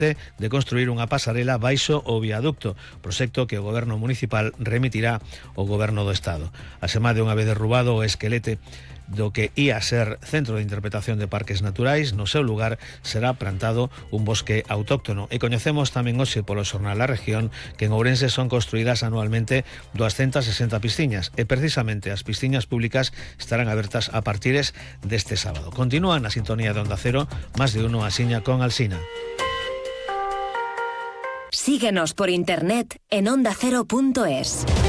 de construir unha pasarela baixo o viaducto, proxecto que o Goberno municipal remitirá ao Goberno do Estado. Asemade, unha vez derrubado o esquelete do que ia ser centro de interpretación de parques naturais, no seu lugar será plantado un bosque autóctono. E coñecemos tamén hoxe polo xornal La Región que en Ourense son construídas anualmente 260 piscinas e precisamente as piscinas públicas estarán abertas a partires deste sábado. Continúan na sintonía de Onda Cero, Más de Uno asiña con Alsina. Síguenos por internet en ondacero.es.